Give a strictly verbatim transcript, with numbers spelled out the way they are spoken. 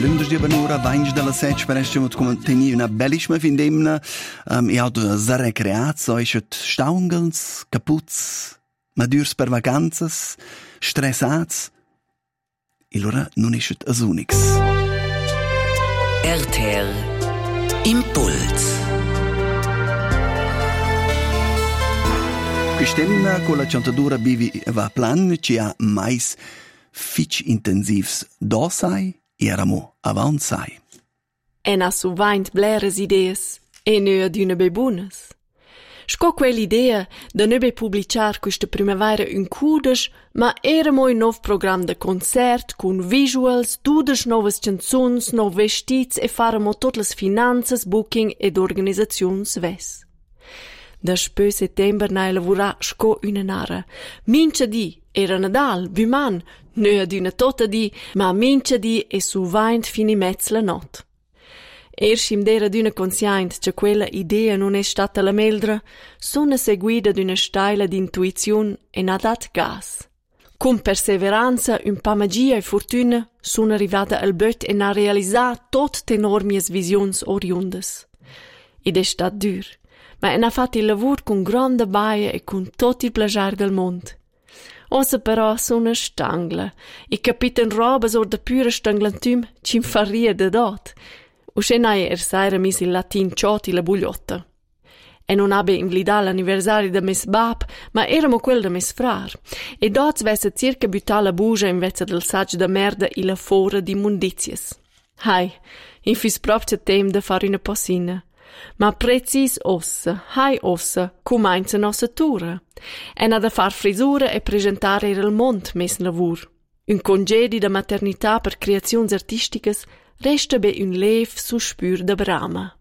Lundas di Banura, vains della sec, per essere come teni una bellissima fin d'emna, um, e auto zare creazzo, eschet staungels, capuz, madurs per vacanzas, stressats, e allora non eschet as unix. R T R Impuls. Quest'emna con la ciantadura bivi va plan, ci ha mais fitch intensivs dosai, e eramo avanzai. En ha suvaint bleras ideas, e ne adüna be bunas. Sco quell'idea da ne be publicar questa primavera un cudas, ma eramo un nov program de concert, con visuals, dudas novas canzuns, nov vestits e faramo tot las finanzas, booking ed organizazions ves. Da spö settember nai lavura sco una nara. Mincha di era Nadal, Viman, ne adüna tota di, ma mincha di e suvaint fini mezz la not. Erst im der adüna conscient che quella idea non è stata la meldra, sona seguida d'una staila d'intuizione e n'ha dat gas. Con perseveranza, un pa magia e fortuna, sono arrivata al böt e n'ha realizzato tot enormies visions oriundas. Ed è stat dur, ma n'ha fatto il lavoro con grande baia e con tot il plagiar del mondo. Ossa però sono stangla, e capitan robas or da pura stanglantum ci fa ria da dot. Uscenai er saira mis il latin cioti la bugliotta. E non abbia invlidà l'anniversario da mes bab, ma eramo quel da mes frar. E dots vesse circa butta la bugia in vezza del saggio da merda e la fora di mundizies. Hai, in fis proprio tem da fare una possina. Ma precis ossa, hai ossa, cumainza nossa tura. E n'ha da far frisura e presentare il mond mes lavur. Un congedi da maternità per creazioni artisticas resta be un lev suspür da brama.